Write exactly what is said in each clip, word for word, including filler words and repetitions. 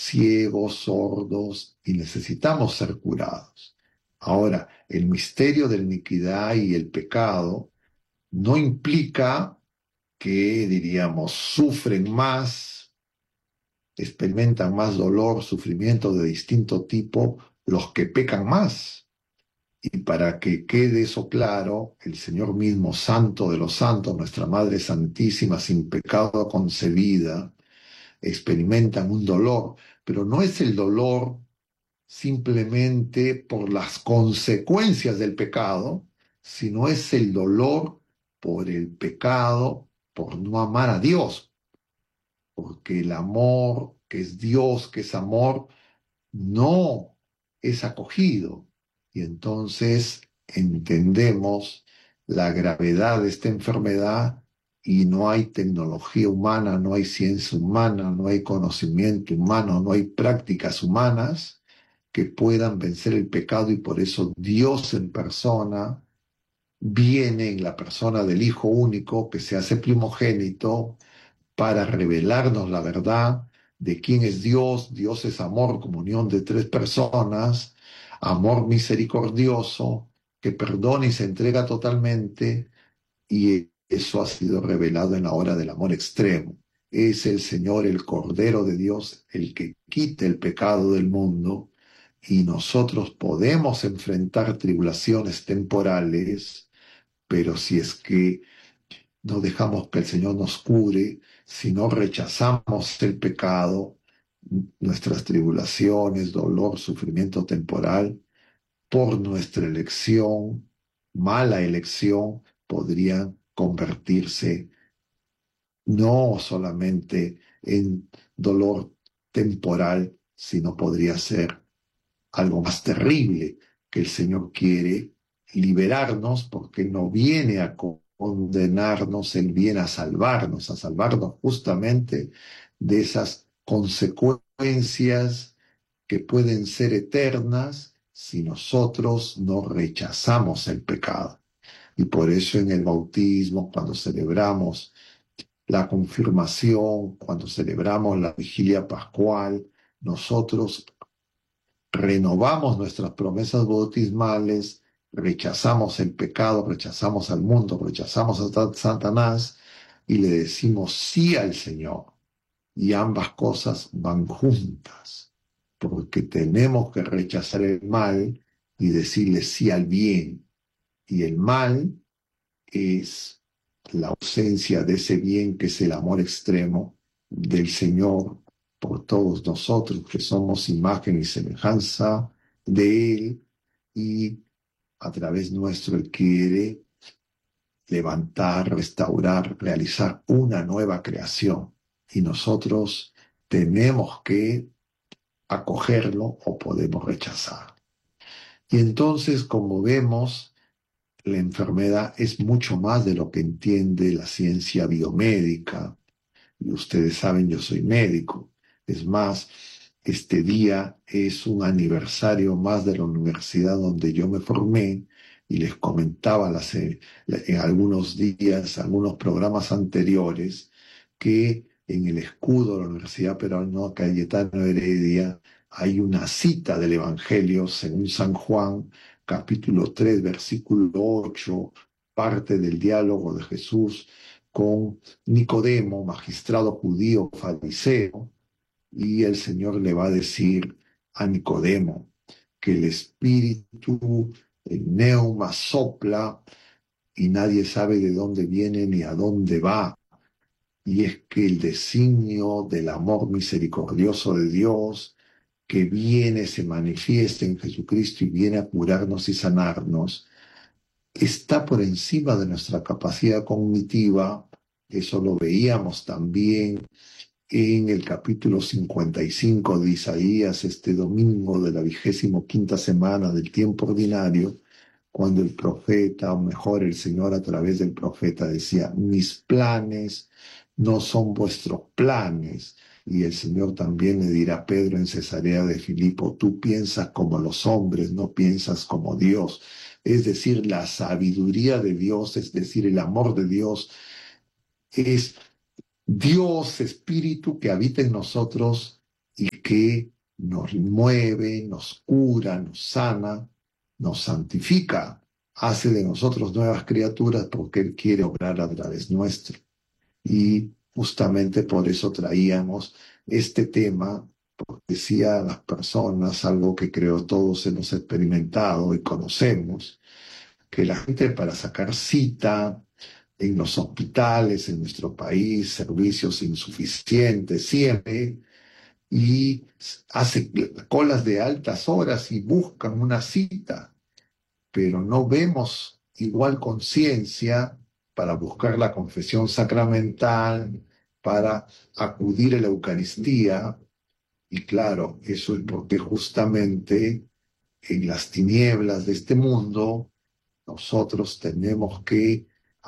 ciegos, sordos, y necesitamos ser curados. Ahora, el misterio de la iniquidad y el pecado no implica que, diríamos, sufren más, experimentan más dolor, sufrimiento de distinto tipo los que pecan más. Y para que quede eso claro, el Señor mismo, Santo de los Santos, nuestra Madre Santísima, sin pecado concebida, experimentan un dolor, pero no es el dolor simplemente por las consecuencias del pecado, sino es el dolor por el pecado, por no amar a Dios, porque el amor, que es Dios, que es amor, no es acogido. Y entonces entendemos la gravedad de esta enfermedad y no hay tecnología humana, no hay ciencia humana, no hay conocimiento humano, no hay prácticas humanas que puedan vencer el pecado, y por eso Dios en persona viene en la persona del Hijo único que se hace primogénito para revelarnos la verdad de quién es Dios. Dios es amor, comunión de tres personas, amor misericordioso, que perdona y se entrega totalmente, y eso ha sido revelado en la hora del amor extremo. Es el Señor, el Cordero de Dios, el que quita el pecado del mundo, y nosotros podemos enfrentar tribulaciones temporales, pero si es que no dejamos que el Señor nos cure, si no rechazamos el pecado, nuestras tribulaciones, dolor, sufrimiento temporal, por nuestra elección, mala elección, podrían convertirse no solamente en dolor temporal, sino podría ser algo más terrible, que el Señor quiere liberarnos, porque Él no viene a condenarnos, Él viene a salvarnos, a salvarnos justamente de esas consecuencias que pueden ser eternas si nosotros no rechazamos el pecado. Y por eso en el bautismo, cuando celebramos la confirmación, cuando celebramos la vigilia pascual, nosotros renovamos nuestras promesas bautismales, rechazamos el pecado, rechazamos al mundo, rechazamos a Satanás y le decimos sí al Señor. Y ambas cosas van juntas, porque tenemos que rechazar el mal y decirle sí al bien. Y el mal es la ausencia de ese bien, que es el amor extremo del Señor por todos nosotros, que somos imagen y semejanza de Él, y a través nuestro Él quiere levantar, restaurar, realizar una nueva creación. Y nosotros tenemos que acogerlo o podemos rechazar. Y entonces, como vemos, la enfermedad es mucho más de lo que entiende la ciencia biomédica. Y ustedes saben, yo soy médico. Es más, este día es un aniversario más de la universidad donde yo me formé, y les comentaba las, en algunos días, algunos programas anteriores, que en el escudo de la Universidad Peruana Cayetano Heredia hay una cita del Evangelio según San Juan, capítulo tres, versículo ocho, parte del diálogo de Jesús con Nicodemo, magistrado judío fariseo, y el Señor le va a decir a Nicodemo que el espíritu, el neuma, sopla y nadie sabe de dónde viene ni a dónde va. Y es que el designio del amor misericordioso de Dios, que viene, se manifiesta en Jesucristo y viene a curarnos y sanarnos, está por encima de nuestra capacidad cognitiva. Eso lo veíamos también en el capítulo cincuenta y cinco de Isaías, este domingo de la vigésimo quinta semana del tiempo ordinario, cuando el profeta, o mejor el Señor a través del profeta, decía: mis planes no son vuestros planes. Y el Señor también le dirá a Pedro en Cesarea de Filipo: tú piensas como los hombres, no piensas como Dios. Es decir, la sabiduría de Dios, es decir, el amor de Dios, es Dios Espíritu que habita en nosotros y que nos mueve, nos cura, nos sana, nos santifica, hace de nosotros nuevas criaturas porque Él quiere obrar a través nuestro. Y justamente por eso traíamos este tema, porque decía a las personas algo que creo todos hemos experimentado y conocemos, que la gente para sacar cita en los hospitales, en nuestro país, servicios insuficientes siempre, y hace colas de altas horas y buscan una cita, pero no vemos igual conciencia para buscar la confesión sacramental, para acudir a la Eucaristía. Y claro, eso es porque justamente en las tinieblas de este mundo nosotros tenemos que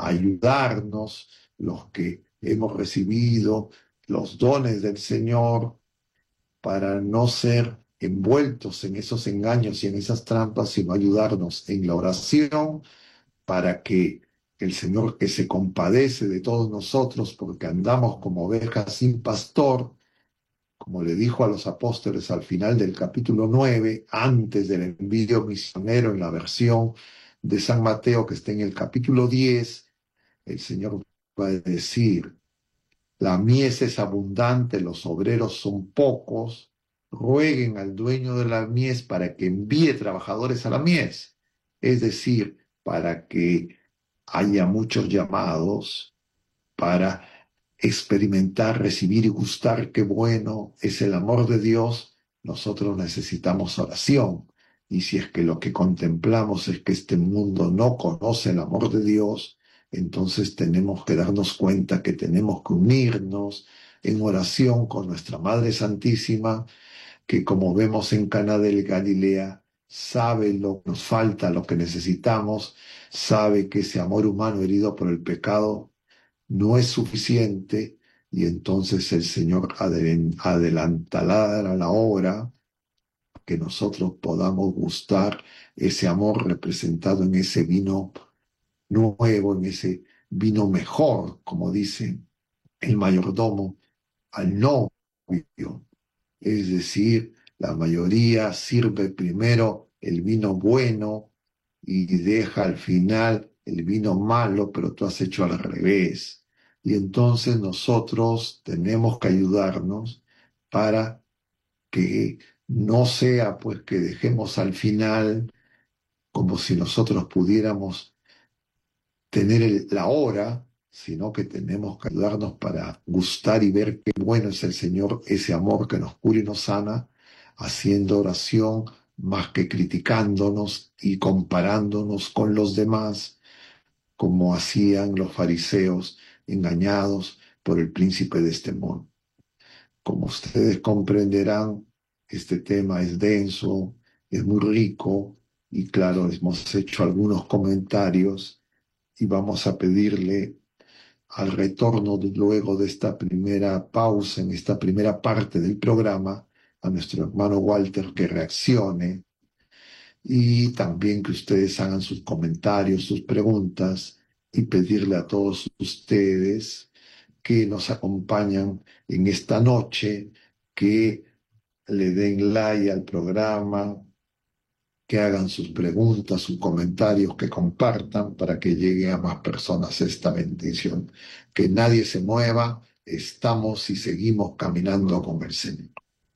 ayudarnos, los que hemos recibido los dones del Señor, para no ser envueltos en esos engaños y en esas trampas, sino ayudarnos en la oración para que el Señor, que se compadece de todos nosotros porque andamos como ovejas sin pastor, como le dijo a los apóstoles al final del capítulo nueve, antes del envío misionero en la versión de San Mateo que está en el capítulo diez, el Señor va a decir: la mies es abundante, los obreros son pocos, rueguen al dueño de la mies para que envíe trabajadores a la mies. Es decir, para que haya muchos llamados para experimentar, recibir y gustar qué bueno es el amor de Dios. Nosotros necesitamos oración. Y si es que lo que contemplamos es que este mundo no conoce el amor de Dios, entonces tenemos que darnos cuenta que tenemos que unirnos en oración con nuestra Madre Santísima, que, como vemos en Caná del Galilea, sabe lo que nos falta, lo que necesitamos, sabe que ese amor humano herido por el pecado no es suficiente, y entonces el Señor adelantará la hora que nosotros podamos gustar ese amor representado en ese vino nuevo, en ese vino mejor, como dice el mayordomo al novio. Es decir, la mayoría sirve primero el vino bueno y deja al final el vino malo, pero tú has hecho al revés. Y entonces nosotros tenemos que ayudarnos para que no sea pues que dejemos al final como si nosotros pudiéramos tener el- la hora, sino que tenemos que ayudarnos para gustar y ver qué bueno es el Señor, ese amor que nos cura y nos sana, haciendo oración más que criticándonos y comparándonos con los demás, como hacían los fariseos engañados por el príncipe de este mundo. Como ustedes comprenderán, este tema es denso, es muy rico, y claro, hemos hecho algunos comentarios y vamos a pedirle al retorno de- luego de esta primera pausa, en esta primera parte del programa, a nuestro hermano Walter que reaccione, y también que ustedes hagan sus comentarios, sus preguntas, y pedirle a todos ustedes que nos acompañan en esta noche, que le den like al programa, que hagan sus preguntas, sus comentarios, que compartan para que llegue a más personas esta bendición. Que nadie se mueva, estamos y seguimos caminando con el Señor.